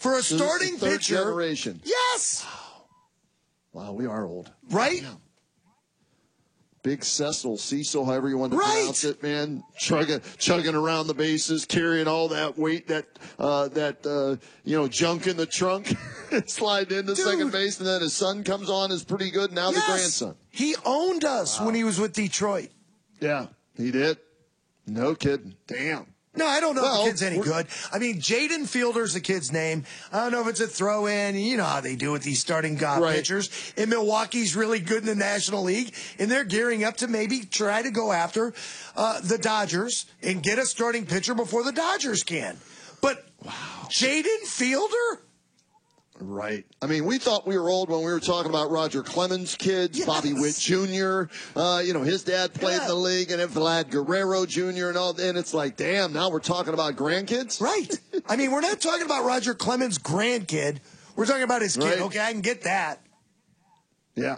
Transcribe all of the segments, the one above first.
For a starting third pitcher. generation. Yes. Wow, we are old. Right? Big Cecil, however you want to pronounce it, man, chugging around the bases, carrying all that weight, that junk in the trunk, sliding into second base, and then his son comes on, is pretty good. Now the grandson. He owned us when he was with Detroit. Yeah, he did. No kidding. Damn. No, I don't know if the kid's any good. I mean, Jaden Fielder's the kid's name. I don't know if it's a throw-in. You know how they do with these starting pitchers. And Milwaukee's really good in the National League, and they're gearing up to maybe try to go after the Dodgers and get a starting pitcher before the Dodgers can. But Jaden Fielder? Right. I mean, we thought we were old when we were talking about Roger Clemens' kids, Bobby Witt Jr., his dad played in the league, and then Vlad Guerrero Jr. and all. And it's like, damn, now we're talking about grandkids? Right. I mean, we're not talking about Roger Clemens' grandkid. We're talking about his kid. Right. Okay, I can get that. Yeah.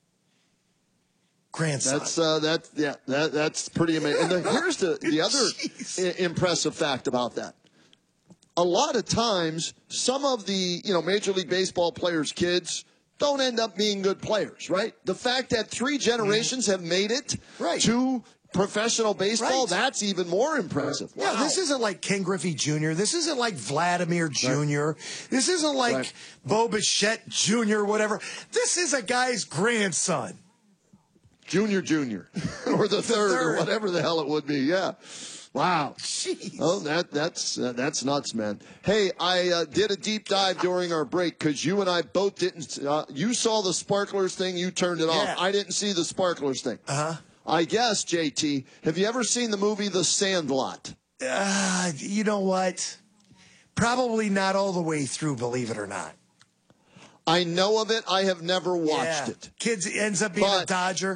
Grandson. That's pretty amazing. And here's the other impressive fact about that. A lot of times, some of the Major League Baseball players' kids don't end up being good players, right? The fact that 3 generations have made it to professional baseball, that's even more impressive. Wow. Yeah, this isn't like Ken Griffey Jr. This isn't like Vladimir Jr. This isn't like Bo Bichette Jr., whatever. This is a guy's grandson. Junior, or the third, or whatever the hell it would be, yeah. Wow. Jeez. Oh, that's nuts, man. Hey, I did a deep dive during our break because you and I both didn't. You saw the sparklers thing. You turned it off. I didn't see the sparklers thing. I guess, JT, have you ever seen the movie The Sandlot? You know what? Probably not all the way through, believe it or not. I know of it. I have never watched it. Kids ends up being a Dodger.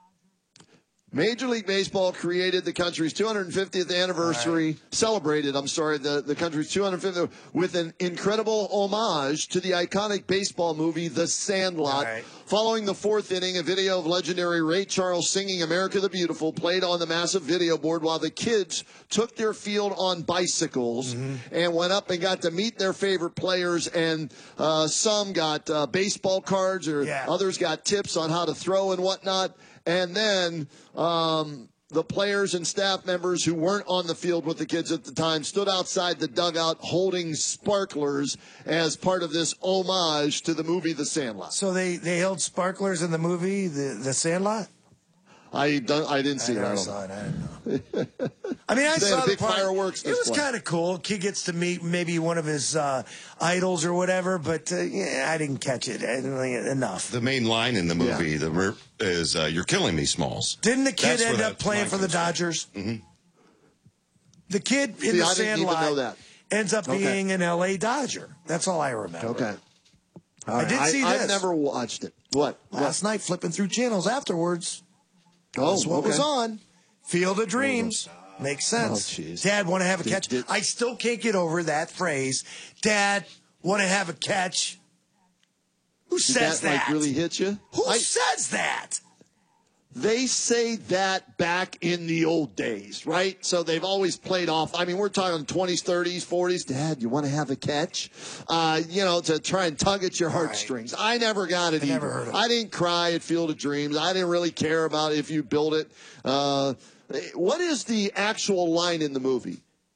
Major League Baseball created the country's 250th anniversary, celebrated, the country's 250th with an incredible homage to the iconic baseball movie, The Sandlot. Following the 4th inning, a video of legendary Ray Charles singing America the Beautiful played on the massive video board while the kids took their field on bicycles and went up and got to meet their favorite players, and some got baseball cards, or others got tips on how to throw and whatnot. And then the players and staff members who weren't on the field with the kids at the time stood outside the dugout holding sparklers as part of this homage to the movie The Sandlot. So they held sparklers in the movie The Sandlot? I didn't see that. I saw it. I didn't know. I mean, I saw the part. Fireworks it was kind of cool. Kid gets to meet maybe one of his idols or whatever, but I didn't catch it. I didn't think enough. The main line in the movie is "You're killing me, Smalls." Didn't the kid end up playing for the Dodgers? Mm-hmm. The kid in The Sandlot ends up being an L.A. Dodger. That's all I remember. Okay. I did see this. I've never watched it. What? Last night, flipping through channels afterwards. That's what was on. Field of Dreams. Makes sense. Oh, Dad, want to have a catch? I still can't get over that phrase. Dad, want to have a catch? Who says that? Like really hit you? Who says that? They say that back in the old days, right? So they've always played off. I mean, we're talking 20s, 30s, 40s. Dad, you want to have a catch? To try and tug at your heartstrings. I never got it either. Never heard of it. I didn't cry at Field of Dreams. I didn't really care about if you built it. What is the actual line in the movie?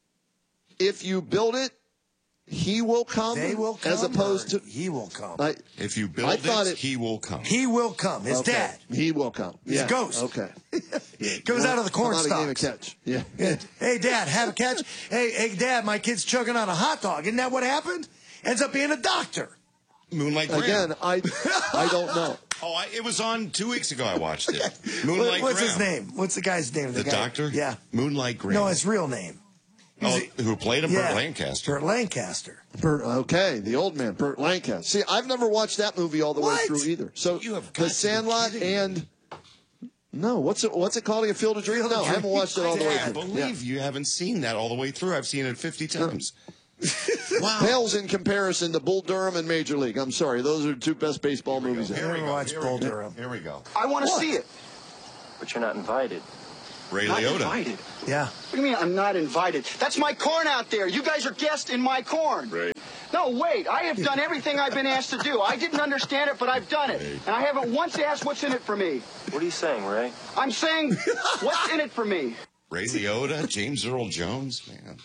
If you build it, he will come. They will come. As opposed to he will come. If you build it, he will come. He will come. His dad. He will come. He's a ghost. Okay. Goes out of the corn stalks. Catch. Yeah. Hey, Dad, have a catch. Hey, Dad, my kid's chugging on a hot dog. Isn't that what happened? Ends up being a doctor. Moonlight Graham. Again, I don't know. Oh, it was on 2 weeks ago. I watched it. Moonlight What's Graham. his name? What's the guy's name? The doctor? Yeah. Moonlight Graham. No, his real name. Who played him? Yeah. Burt Lancaster. Burt Lancaster. Okay, the old man, Burt Lancaster. See, I've never watched that movie all the way through either. So You have The got to be Sandlot kidding and no, what's it called? A Field of Dreams? No, I haven't watched it all the way I through. believe you haven't seen that all the way through. I've seen it 50 times. Wow. Pales in comparison to Bull Durham and Major League. I'm sorry, those are the two best baseball movies I ever. never watched Bull Durham. Here we go. I want to see it. But you're not invited. Ray Not Liotta. invited. Yeah. What do you mean I'm not invited? That's my corn out there. You guys are guests in my corn. Ray. No, wait. I have done everything I've been asked to do. I didn't understand it, but I've done it. And I haven't once asked what's in it for me. What are you saying, Ray? I'm saying, what's in it for me? Ray Liotta, James Earl Jones, man.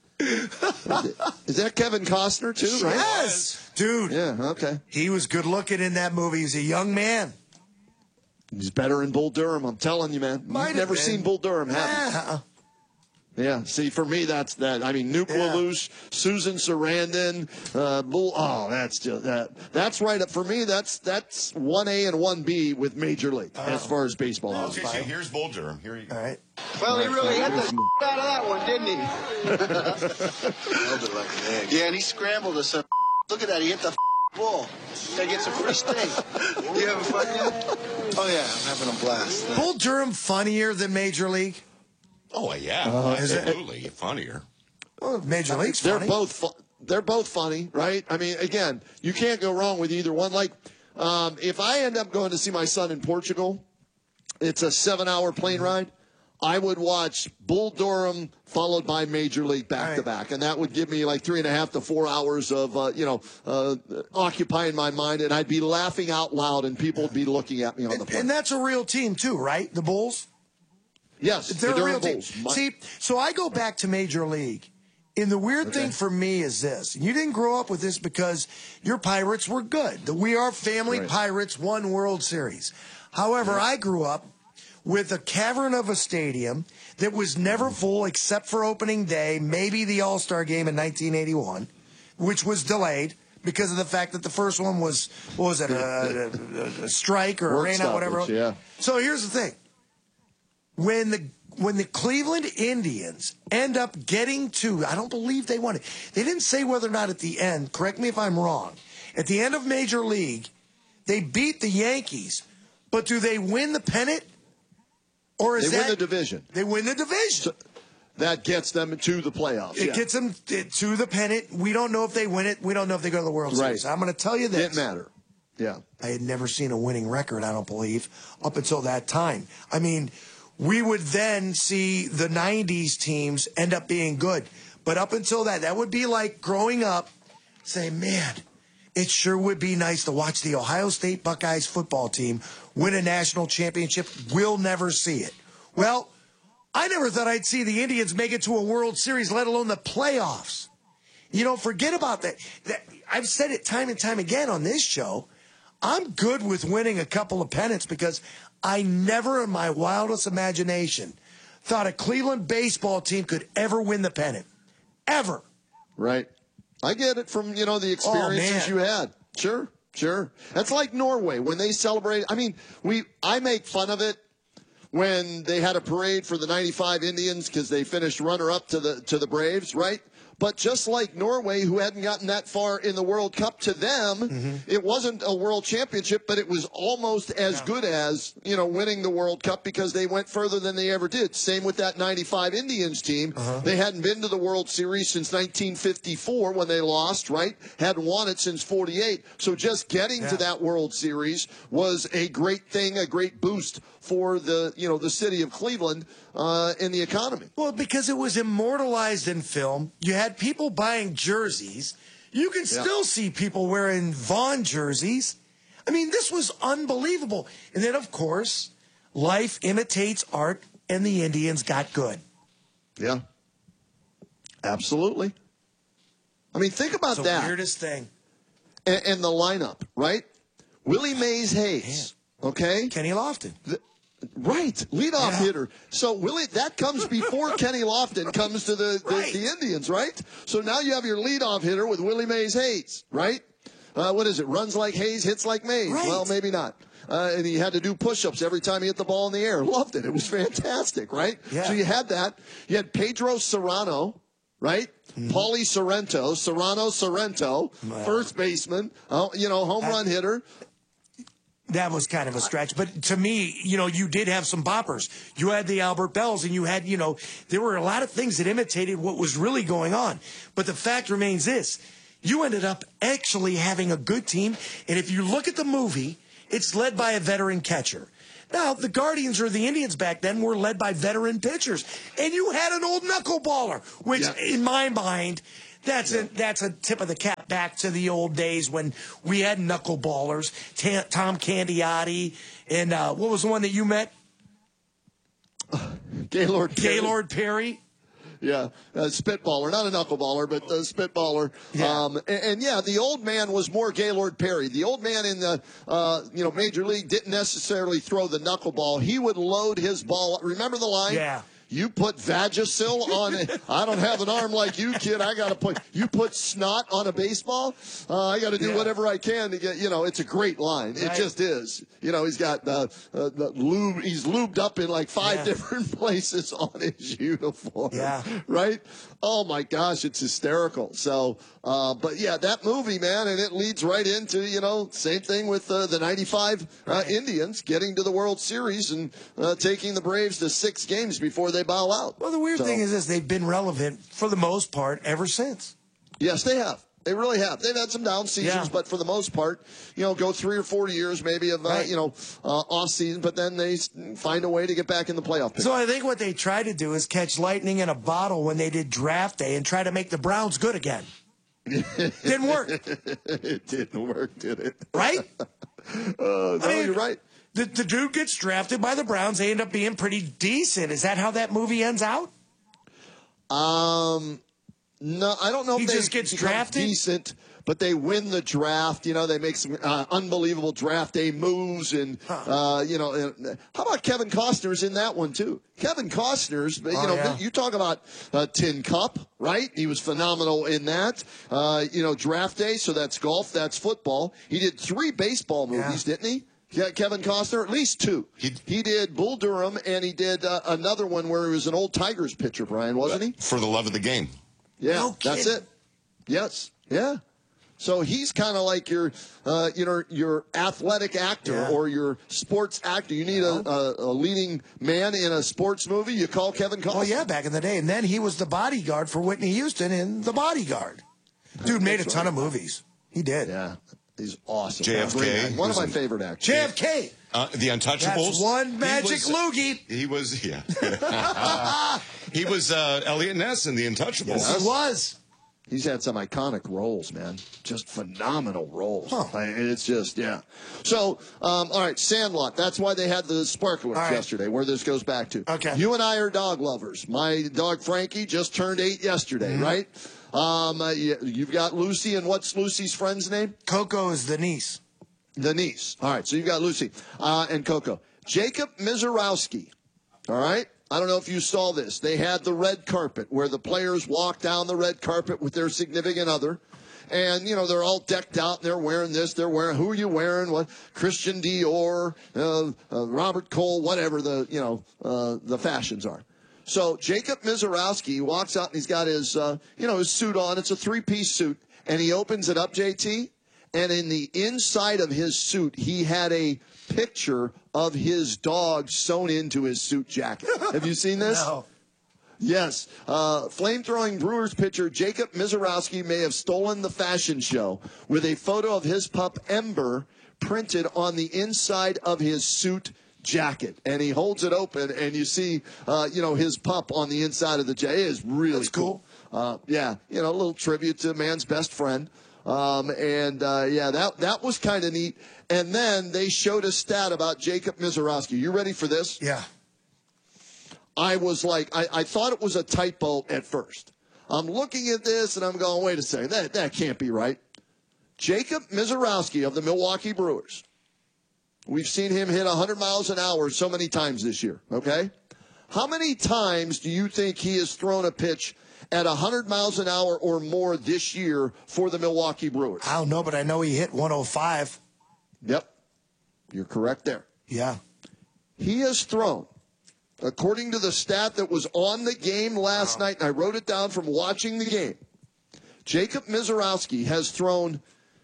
Is that Kevin Costner, too, right? Yes. Dude. Yeah, okay. He was good looking in that movie. He's a young man. He's better in Bull Durham, I'm telling you, man. Might You've have never been. seen Bull Durham, have you? Yeah. Yeah, see, for me, that's that. I mean, Nuke Lelouch, Susan Sarandon, Bull. Oh, that's just that. That's right up for me. That's 1A and 1B with Major League as far as baseball goes. Okay, so here's Bull Durham. Here you go. All right. Well, he really hit the out of that one, didn't he? Held it like an egg. Yeah, and he scrambled us. Look at that. He hit the ball. That gets a free steak. You having fun yet? Oh, yeah. I'm having a blast. Bull Durham funnier than Major League? Oh, yeah. Absolutely. Funnier. Well, Major League's They're funny. they're both funny, right? I mean, again, you can't go wrong with either one. Like, if I end up going to see my son in Portugal, it's a 7-hour plane ride. I would watch Bull Durham followed by Major League back to back, and that would give me like 3.5 to 4 hours of occupying my mind, and I'd be laughing out loud, and people would be looking at me on the plane. And that's a real team, too, right? The Bulls? Yes, They're the a real Durham team. Bulls. See, so I go back to Major League. And the weird thing for me is this. You didn't grow up with this because your Pirates were good. The We Are Family Pirates won World Series. However, I grew up with a cavern of a stadium that was never full except for opening day, maybe the All-Star game in 1981, which was delayed because of the fact that the first one was, what was it, a strike or a Work rain out, whatever. stoppage, yeah. So here's the thing. When the Cleveland Indians end up getting to, I don't believe they won it. They didn't say whether or not at the end, correct me if I'm wrong, at the end of Major League, they beat the Yankees, but do they win the pennant? Or is They win the division. They win the division. So that gets them to the playoffs. It gets them to the pennant. We don't know if they win it. We don't know if they go to the World Series. I'm going to tell you this. Didn't matter. Yeah. I had never seen a winning record, I don't believe, up until that time. I mean, we would then see the 90s teams end up being good. But up until that would be like growing up saying, man, it sure would be nice to watch the Ohio State Buckeyes football team win a national championship. We'll never see it. Well, I never thought I'd see the Indians make it to a World Series, let alone the playoffs. You know, forget about that. I've said it time and time again on this show. I'm good with winning a couple of pennants because I never in my wildest imagination thought a Cleveland baseball team could ever win the pennant. Ever. Right. I get it from, the experiences you had. Sure. That's like Norway when they celebrate. I mean, I make fun of it when they had a parade for the 95 Indians because they finished runner-up to the Braves, right? But just like Norway, who hadn't gotten that far in the World Cup, to them, it wasn't a world championship, but it was almost as good as, winning the World Cup because they went further than they ever did. Same with that 95 Indians team. They hadn't been to the World Series since 1954 when they lost, right? Hadn't won it since 48. So just getting to that World Series was a great thing, a great boost for the city of Cleveland in the economy. Well, because it was immortalized in film. You had people buying jerseys. You can still see people wearing Vaughn jerseys. I mean, this was unbelievable. And then, of course, life imitates art, and the Indians got good. Yeah. Absolutely. I mean, think about It's that. the weirdest thing. And the lineup, right? Willie Mays Hayes, okay? Kenny Lofton. Right, leadoff hitter. So Willie, that comes before Kenny Lofton comes to the Indians, right? So now you have your leadoff hitter with Willie Mays Hayes, right? What is it? Runs like Hayes, hits like Mays. Right. Well, maybe not. And he had to do push-ups every time he hit the ball in the air. Loved it. It was fantastic, right? Yeah. So you had that. You had Pedro Serrano, right? Paulie Sorrento, first baseman, home run hitter. That was kind of a stretch. But to me, you did have some boppers. You had the Albert Bells, and you had, there were a lot of things that imitated what was really going on. But the fact remains this. You ended up actually having a good team. And if you look at the movie, it's led by a veteran catcher. Now, the Guardians or the Indians back then were led by veteran pitchers. And you had an old knuckleballer, which in my mind, That's a tip of the cap back to the old days when we had knuckleballers, Tom Candiotti, and what was the one that you met? Gaylord Perry. Yeah, spitballer, not a knuckleballer, but a spitballer. Yeah. And the old man was more Gaylord Perry. The old man in the Major League didn't necessarily throw the knuckleball. He would load his ball. Remember the line? Yeah. You put Vagisil on it. I don't have an arm like you, kid. You put snot on a baseball. I got to do whatever I can to get, it's a great line. Right. It just is. He's got the lube. He's lubed up in like 5 different places on his uniform. Yeah. Right? Oh my gosh, it's hysterical. So, but yeah, that movie, man, and it leads right into, same thing with the 95 Indians getting to the World Series and taking the Braves to 6 games before they bow out. Well, the weird thing is this, they've been relevant for the most part ever since. Yes, they have. They really have. They've had some down seasons, but for the most part, go 3 or 4 years maybe of, off season, but then they find a way to get back in the playoff picture. So I think what they try to do is catch lightning in a bottle when they did draft day and try to make the Browns good again. Didn't work. It didn't work, did it? Right? You're right. The dude gets drafted by the Browns. They end up being pretty decent. Is that how that movie ends out? No, I don't know if he just gets drafted. Decent, but they win the draft. They make some unbelievable draft day moves, and how about Kevin Costner's in that one too? Kevin Costner's, you talk about Tin Cup, right? He was phenomenal in that. Draft day, so that's golf, that's football. He did 3 baseball movies, didn't he? Yeah, Kevin Costner, at least 2. He did Bull Durham, and he did another one where he was an old Tigers pitcher, Brian, wasn't he? For the Love of the Game. Yeah, no that's it. Yes, yeah. So he's kind of like your athletic actor or your sports actor. You need a leading man in a sports movie. You call Kevin Costner. Well, yeah, back in the day, and then he was the bodyguard for Whitney Houston in The Bodyguard. Dude made a ton of movies. He did. Yeah. He's awesome. JFK. One of my favorite actors. JFK. The Untouchables. That's one magic loogie. He was, he was Elliot Ness in The Untouchables. Yes, he was. He's had some iconic roles, man. Just phenomenal roles. Huh. It's just, So, all right, Sandlot. That's why they had the sparklers yesterday, where this goes back to. Okay. You and I are dog lovers. My dog, Frankie, just turned 8 yesterday, right? You've got Lucy, and what's Lucy's friend's name? Coco is the niece. The niece. All right, so you've got Lucy and Coco. Jacob Mizorowski, all right? I don't know if you saw this. They had the red carpet where the players walk down the red carpet with their significant other. And, they're all decked out, and they're wearing this, they're wearing, who are you wearing? What? Christian Dior, Robert Cole, whatever the fashions are. So Jacob Mizorowski walks out, and he's got his, his suit on. It's a 3-piece suit. And he opens it up, JT. And in the inside of his suit, he had a picture of his dog sewn into his suit jacket. Have you seen this? No. Yes. Flamethrowing Brewers pitcher Jacob Mizorowski may have stolen the fashion show with a photo of his pup Ember printed on the inside of his suit jacket. And he holds it open, and you see, his pup on the inside of the jacket. It is really cool. A little tribute to man's best friend. That was kind of neat. And then they showed a stat about Jacob Mizorowski. You ready for this? Yeah. I was like, I thought it was a typo at first. I'm looking at this, and I'm going, wait a second, that can't be right. Jacob Mizorowski of the Milwaukee Brewers. We've seen him hit 100 miles an hour so many times this year, okay? How many times do you think he has thrown a pitch at 100 miles an hour or more this year for the Milwaukee Brewers? I don't know, but I know he hit 105. Yep. You're correct there. Yeah. He has thrown, according to the stat that was on the game last night, and I wrote it down from watching the game, Jacob Mizorowski has thrown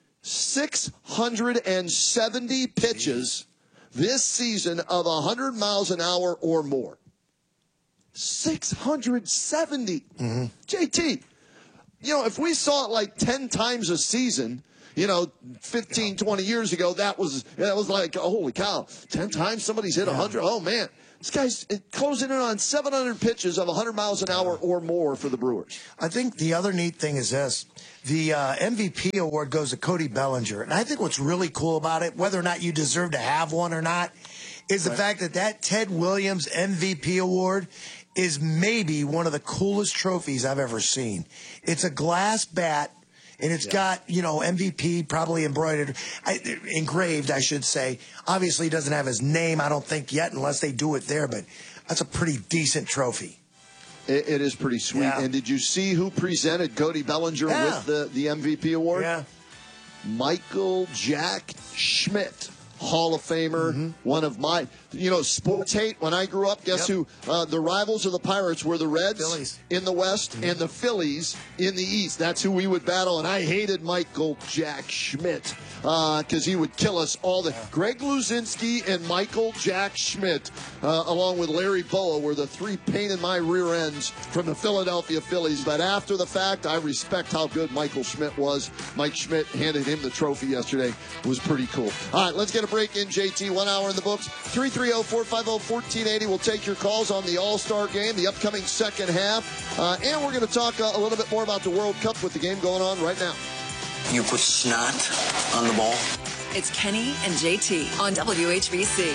670 pitches this season of 100 miles an hour or more. 670. JT, if we saw it like 10 times a season, 15, 20 years ago, that was like, holy cow, 10 times somebody's hit 100. Oh, man. This guy's closing in on 700 pitches of 100 miles an hour or more for the Brewers. I think the other neat thing is this. The MVP award goes to Cody Bellinger. And I think what's really cool about it, whether or not you deserve to have one or not, is the fact that Ted Williams MVP award is maybe one of the coolest trophies I've ever seen. It's a glass bat. And it's got, MVP probably engraved, I should say. Obviously, he doesn't have his name, I don't think, yet, unless they do it there. But that's a pretty decent trophy. It is pretty sweet. Yeah. And did you see who presented Cody Bellinger with the MVP award? Yeah. Michael Jack Schmidt, Hall of Famer, one of my, sports hate. When I grew up, guess who? The rivals of the Pirates were the Reds Phillies in the West and the Phillies in the East. That's who we would battle, and I hated Michael Jack Schmidt because he would kill us all. Greg Luzinski and Michael Jack Schmidt, along with Larry Boa, were the three pain in my rear ends from the Philadelphia Phillies. But after the fact, I respect how good Michael Schmidt was. Mike Schmidt handed him the trophy yesterday. It was pretty cool. All right, let's get a break in, JT. 1 hour in the books. 330-450-1480. We'll take your calls on the All-Star game, the upcoming second half. And we're going to talk a little bit more about the World Cup with the game going on right now. You put snot on the ball? It's Kenny and JT on WHBC.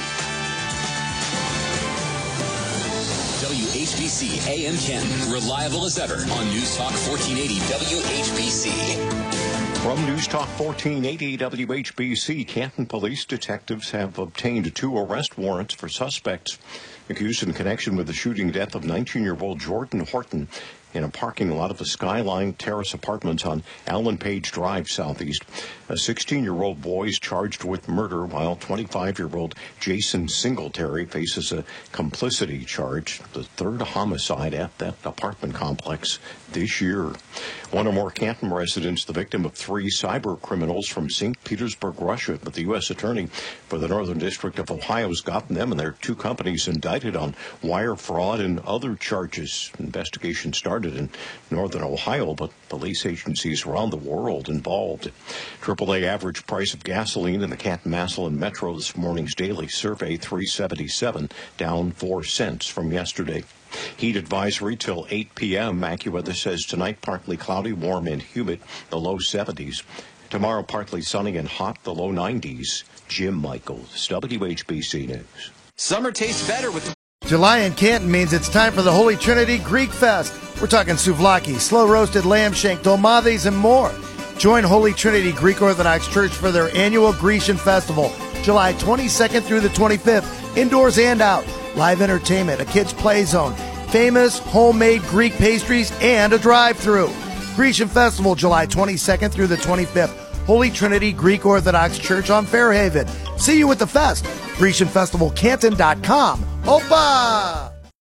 WHBC AM 10. Reliable as ever on News Talk 1480 WHBC. From News Talk 1480 WHBC, Canton police detectives have obtained 2 arrest warrants for suspects accused in connection with the shooting death of 19-year-old Jordan Horton in a parking lot of the Skyline Terrace Apartments on Allen Page Drive Southeast. A 16-year-old boy is charged with murder, while 25-year-old Jason Singletary faces a complicity charge, the 3rd homicide at that apartment complex this year. One or more Canton residents, the victim of 3 cyber criminals from St. Petersburg, Russia, but the U.S. Attorney for the Northern District of Ohio has gotten them and their 2 companies indicted on wire fraud and other charges. Investigation started in northern Ohio, but police agencies around the world involved. AAA average price of gasoline in the Canton-Massillon Metro this morning's daily survey, $3.77, down 4 cents from yesterday. Heat advisory till 8 p.m. AccuWeather says tonight partly cloudy, warm and humid, the low 70s. Tomorrow partly sunny and hot, the low 90s. Jim Michaels, WHBC News. Summer tastes better with July in Canton means it's time for the Holy Trinity Greek Fest. We're talking souvlaki, slow-roasted lamb shank, dolmades, and more. Join Holy Trinity Greek Orthodox Church for their annual Grecian Festival, July 22nd through the 25th, indoors and out. Live entertainment, a kids' play zone, famous homemade Greek pastries, and a drive-thru. Grecian Festival, July 22nd through the 25th. Holy Trinity Greek Orthodox Church on Fairhaven. See you at the fest. GrecianFestivalCanton.com. Opa!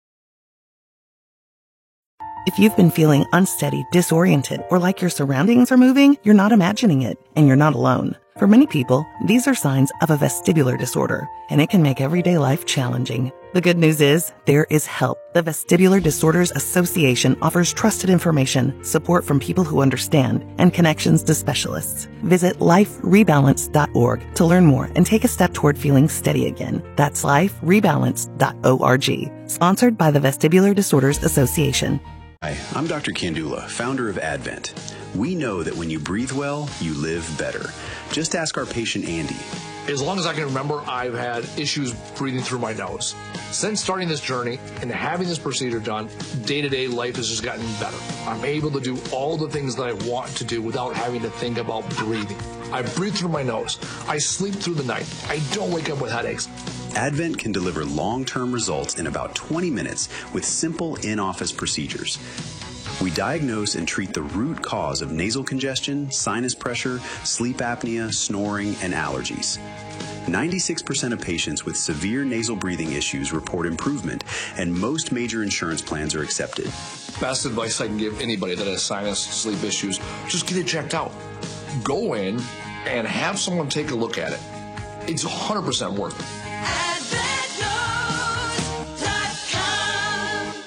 If you've been feeling unsteady, disoriented, or like your surroundings are moving, you're not imagining it, and you're not alone. For many people, these are signs of a vestibular disorder, and it can make everyday life challenging. The good news is, there is help. The Vestibular Disorders Association offers trusted information, support from people who understand, and connections to specialists. Visit liferebalance.org to learn more and take a step toward feeling steady again. That's liferebalance.org. Sponsored by the Vestibular Disorders Association. Hi, I'm Dr. Kandula, founder of Advent. We know that when you breathe well, you live better. Just ask our patient Andy. As long as I can remember, I've had issues breathing through my nose. Since starting this journey and having this procedure done, day-to-day life has just gotten better. I'm able to do all the things that I want to do without having to think about breathing. I breathe through my nose. I sleep through the night. I don't wake up with headaches. Advent can deliver long-term results in about 20 minutes with simple in-office procedures. We diagnose and treat the root cause of nasal congestion, sinus pressure, sleep apnea, snoring, and allergies. 96% of patients with severe nasal breathing issues report improvement, and most major insurance plans are accepted. Best advice I can give anybody that has sinus, sleep issues, just get it checked out. Go in and have someone take a look at it. It's 100% worth it.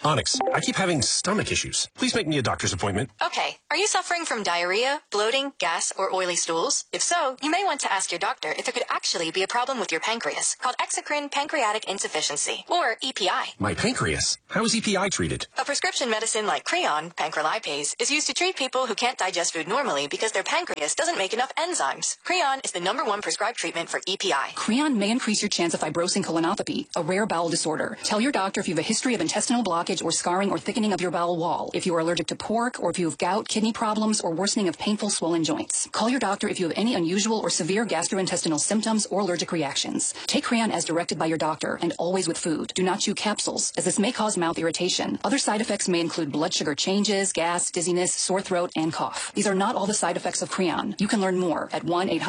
Onyx, I keep having stomach issues. Please make me a doctor's appointment. Okay, are you suffering from diarrhea, bloating, gas, or oily stools? If so, you may want to ask your doctor if there could actually be a problem with your pancreas called exocrine pancreatic insufficiency, or EPI. My pancreas? How is EPI treated? A prescription medicine like Creon, pancrelipase, is used to treat people who can't digest food normally because their pancreas doesn't make enough enzymes. Creon is the #1 prescribed treatment for EPI. Creon may increase your chance of fibrosing colonopathy, a rare bowel disorder. Tell your doctor if you have a history of intestinal blockage or scarring or thickening of your bowel wall, if you are allergic to pork, or if you have gout, kidney problems, or worsening of painful swollen joints. Call your doctor if you have any unusual or severe gastrointestinal symptoms or allergic reactions. Take Creon as directed by your doctor and always with food. Do not chew capsules, as this may cause mouth irritation. Other side effects may include blood sugar changes, gas, dizziness, sore throat, and cough. These are not all the side effects of Creon. You can learn more at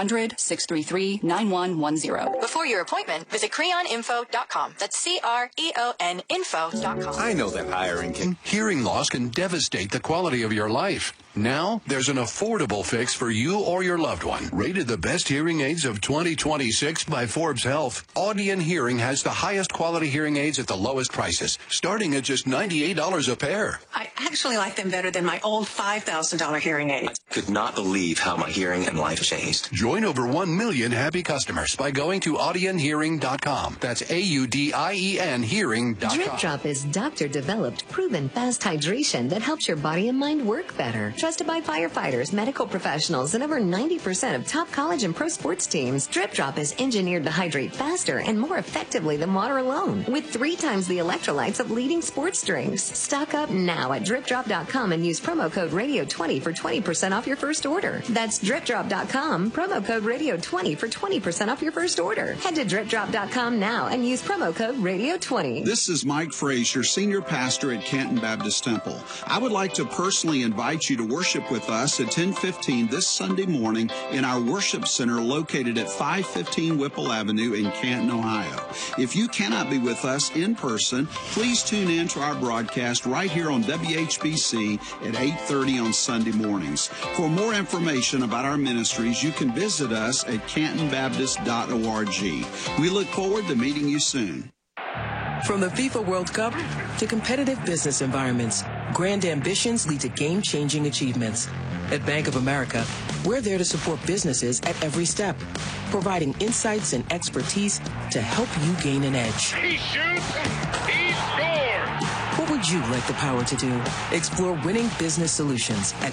1-800-633-9110. Before your appointment, visit creoninfo.com. That's CREON info.com. I know that hiring hearing loss can devastate the quality of your life. Now, there's an affordable fix for you or your loved one. Rated the best hearing aids of 2026 by Forbes Health, Audion Hearing has the highest quality hearing aids at the lowest prices, starting at just $98 a pair. I actually like them better than my old $5,000 hearing aids. Could not believe how my hearing and life changed. Join over 1 million happy customers by going to audionhearing.com. That's AUDIEN hearing.com. Drip Drop is doctor-developed, proven fast hydration that helps your body and mind work better. Trusted by firefighters, medical professionals, and over 90% of top college and pro sports teams, Drip Drop is engineered to hydrate faster and more effectively than water alone, with 3 times the electrolytes of leading sports drinks. Stock up now at DripDrop.com and use promo code Radio20 for 20% off your first order. That's DripDrop.com, promo code Radio20 for 20% off your first order. Head to DripDrop.com now and use promo code Radio20. This is Mike Frazier, Senior Pastor at Canton Baptist Temple. I would like to personally invite you to worship with us at 10:15 this Sunday morning in our worship center located at 515 Whipple Avenue in Canton, Ohio. If you cannot be with us in person, please tune in to our broadcast right here on WHBC at 8:30 on Sunday mornings. For more information about our ministries, you can visit us at cantonbaptist.org. We look forward to meeting you soon. From the FIFA World Cup to competitive business environments, grand ambitions lead to game-changing achievements. At Bank of America, we're there to support businesses at every step, providing insights and expertise to help you gain an edge. He shoots, he scores! What would you like the power to do? Explore winning business solutions at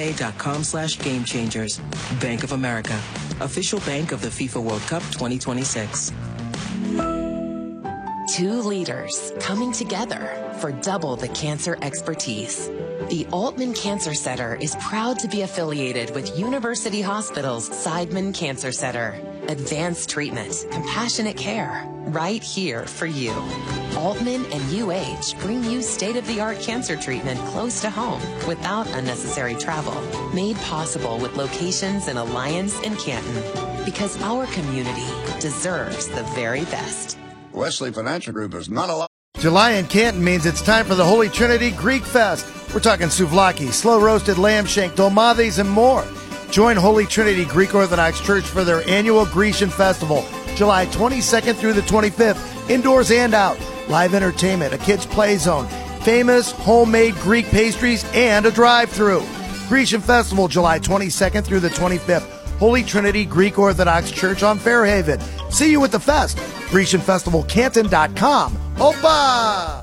BofA.com/gamechangers. Bank of America, official bank of the FIFA World Cup 2026. 2 leaders coming together for double the cancer expertise. The Altman Cancer Center is proud to be affiliated with University Hospital's Seidman Cancer Center. Advanced treatment, compassionate care, right here for you. Altman and UH bring you state-of-the-art cancer treatment close to home without unnecessary travel. Made possible with locations in Alliance and Canton. Because our community deserves the very best. Wesley Financial Group is not allowed. July in Canton means it's time for the Holy Trinity Greek Fest. We're talking souvlaki, slow-roasted lamb shank, dolmades, and more. Join Holy Trinity Greek Orthodox Church for their annual Grecian Festival, July 22nd through the 25th, indoors and out. Live entertainment, a kids' play zone, famous homemade Greek pastries, and a drive-thru. Grecian Festival, July 22nd through the 25th. Holy Trinity Greek Orthodox Church on Fairhaven. See you at the fest. GrecianFestivalCanton.com. Opa!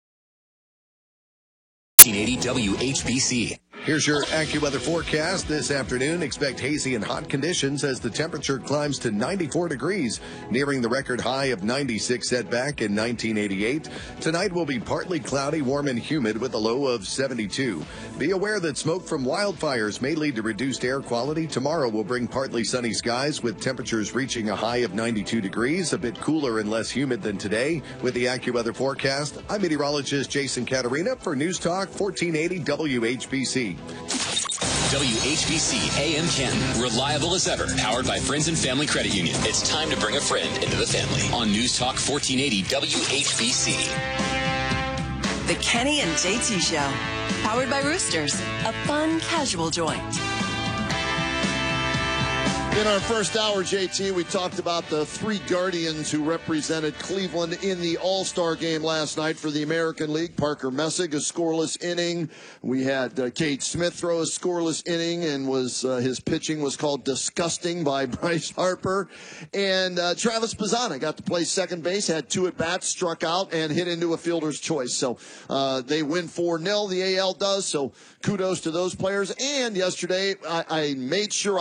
1480 WHBC. Here's your AccuWeather forecast. This afternoon, expect hazy and hot conditions as the temperature climbs to 94 degrees, nearing the record high of 96 set back in 1988. Tonight will be partly cloudy, warm, and humid with a low of 72. Be aware that smoke from wildfires may lead to reduced air quality. Tomorrow will bring partly sunny skies with temperatures reaching a high of 92 degrees, a bit cooler and less humid than today. With the AccuWeather forecast, I'm meteorologist Jason Caterina for News Talk 1480 WHBC. WHBC AM Canton, reliable as ever, powered by Friends and Family Credit Union. It's time to bring a friend into the family on News Talk 1480 WHBC. The Kenny and JT Show, powered by Roosters, a fun, casual joint. In our first hour, JT, we talked about the three Guardians who represented Cleveland in the All-Star game last night for the American League. Parker Messick, a scoreless inning. We had Cade Smith throw a scoreless inning, and his pitching was called disgusting by Bryce Harper. And Travis Bazzana got to play second base, had 2 at-bats, struck out, and hit into a fielder's choice. So they win 4-0, the AL does. So kudos to those players. And yesterday, I made sure